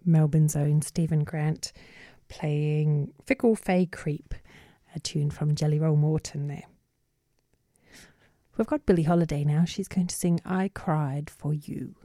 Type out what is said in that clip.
Melbourne's own Stephen Grant playing Fickle Fay Creep, a tune from Jelly Roll Morton there. We've got Billie Holiday now. She's going to sing I Cried For You.